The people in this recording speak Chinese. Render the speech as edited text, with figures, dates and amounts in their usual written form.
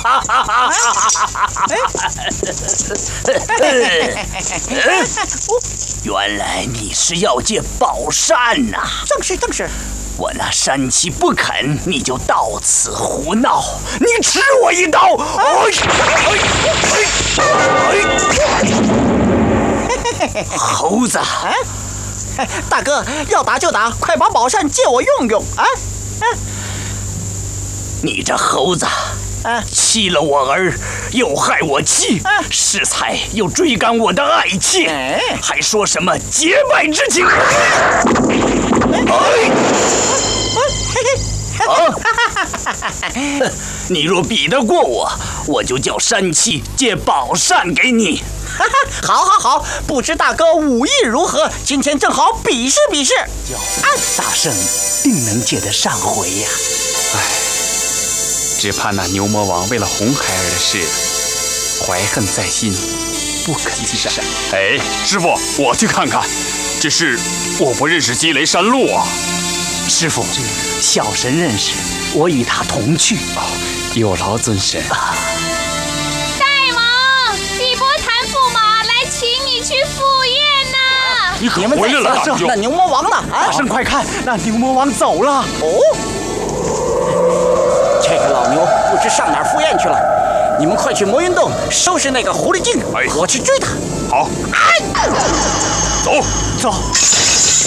原来你是要借宝扇呐！ 正是。 我那山七不肯，你就到此胡闹，你吃我一刀！猴子， 大哥要打就打，快把宝扇借我用用啊！ 你这猴子！欺了我儿，又害我妻，适才又追赶我的爱妾，还说什么结拜之情？你若比得过我，我就叫山七借宝扇给你。 好，不知大哥武艺如何？今天正好比试比试。 大圣定能借得上回呀。 只怕那牛魔王为了红孩儿的事怀恨在心，不肯继善。哎，师傅，我去看看。只是我不认识积雷山路啊。 师傅，小神认识，我与他同去。 有劳尊神。 大王，地波坛驸马来请你去赴宴呐！ 你们回来了，大圣。 那牛魔王呢？ 大圣快看，那牛魔王走了。 这个老牛不知上哪儿赴宴去了，你们快去魔云洞收拾那个狐狸精，我去追他。 好，走。